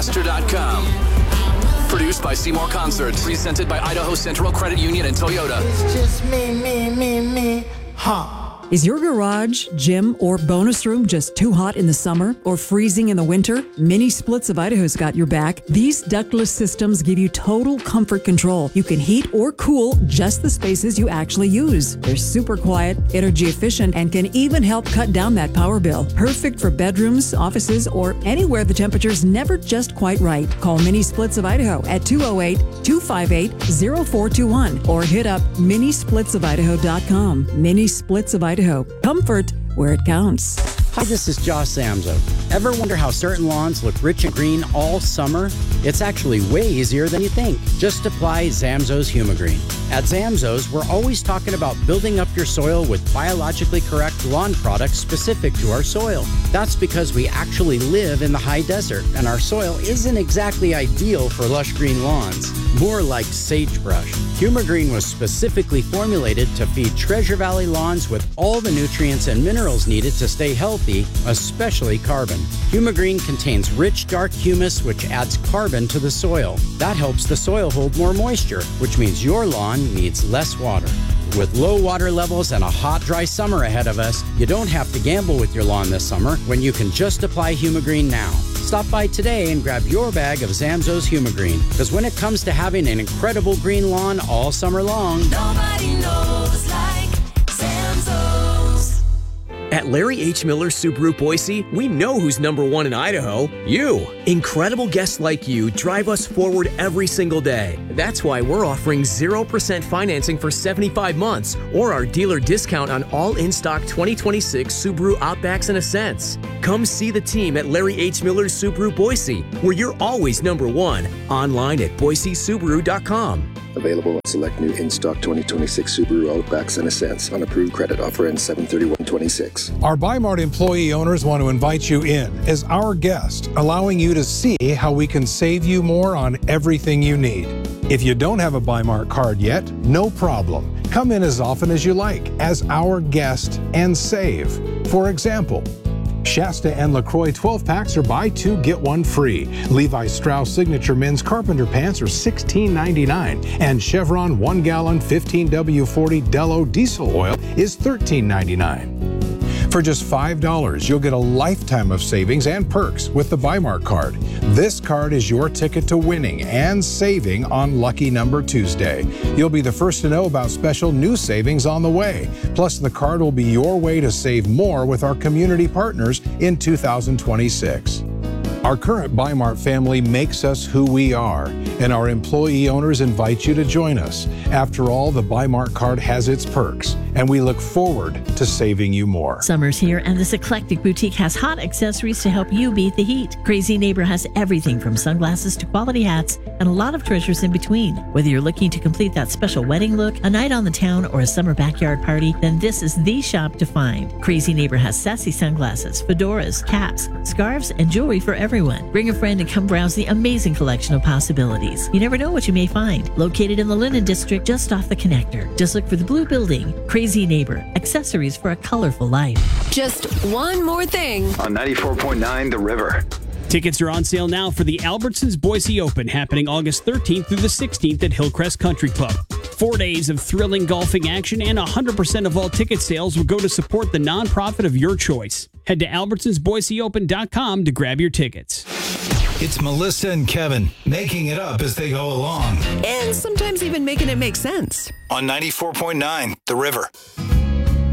Ticketmaster.com. Produced by Seymour Concerts. Presented by Idaho Central Credit Union and Toyota. It's just me, huh? Is your garage, gym, or bonus room just too hot in the summer or freezing in the winter? Mini Splits of Idaho's got your back. These ductless systems give you total comfort control. You can heat or cool just the spaces you actually use. They're super quiet, energy efficient, and can even help cut down that power bill. Perfect for bedrooms, offices, or anywhere the temperature's never just quite right. Call Mini Splits of Idaho at 208-258-0421 or hit up minisplitsofidaho.com. Mini Splits of Idaho. Comfort where it counts. Hi, this is Josh Zamzo. Ever wonder how certain lawns look rich and green all summer? It's actually way easier than you think. Just apply Zamzo's Humigreen. At Zamzo's, we're always talking about building up your soil with biologically correct lawn products specific to our soil. That's because we actually live in the high desert, and our soil isn't exactly ideal for lush green lawns. More like sagebrush. Humigreen was specifically formulated to feed Treasure Valley lawns with all the nutrients and minerals needed to stay healthy, especially carbon. Humigreen contains rich, dark humus, which adds carbon to the soil. That helps the soil hold more moisture, which means your lawn needs less water. With low water levels and a hot, dry summer ahead of us, you don't have to gamble with your lawn this summer when you can just apply Humigreen now. Stop by today and grab your bag of Zamzo's Humigreen, because when it comes to having an incredible green lawn all summer long, nobody knows like Zamzo's. At Larry H. Miller Subaru Boise, we know who's number one in Idaho. You. Incredible guests like you drive us forward every single day. That's why we're offering 0% financing for 75 months or our dealer discount on all in-stock 2026 Subaru Outbacks and Ascents. Come see the team at Larry H. Miller Subaru Boise, where you're always number one. Online at boisesubaru.com. Available on select new in-stock 2026 Subaru Outbacks and Ascents on approved credit. Offer ends 7/31/26. Our Bi-Mart employee owners want to invite you in as our guest, allowing you to see how we can save you more on everything you need. If you don't have a Bi-Mart card yet, no problem. Come in as often as you like as our guest and save. For example, Shasta and LaCroix 12-packs are buy two, get one free. Levi Strauss Signature Men's Carpenter Pants are $16.99. And Chevron 1-gallon 15W40 Dello Diesel Oil is $13.99. For just $5, you'll get a lifetime of savings and perks with the Bi-Mart card. This card is your ticket to winning and saving on Lucky Number Tuesday. You'll be the first to know about special new savings on the way. Plus, the card will be your way to save more with our community partners in 2026. Our current Bi-Mart family makes us who we are, and our employee owners invite you to join us. After all, the Bi-Mart card has its perks, and we look forward to saving you more. Summer's here, and this eclectic boutique has hot accessories to help you beat the heat. Crazy Neighbor has everything from sunglasses to quality hats and a lot of treasures in between. Whether you're looking to complete that special wedding look, a night on the town, or a summer backyard party, then this is the shop to find. Crazy Neighbor has sassy sunglasses, fedoras, caps, scarves, and jewelry for everyone. Bring a friend and come browse the amazing collection of possibilities. You never know what you may find. Located in the Linden District, just off the connector. Just look for the blue building. Crazy Neighbor. Accessories for a colorful life. Just one more thing. On 94.9 The River. Tickets are on sale now for the Albertsons Boise Open, happening August 13th through the 16th at Hillcrest Country Club. 4 days of thrilling golfing action, and 100% of all ticket sales will go to support the nonprofit of your choice. Head to albertsonsboiseopen.com to grab your tickets. It's Melissa and Kevin making it up as they go along. And sometimes even making it make sense. On 94.9 The River.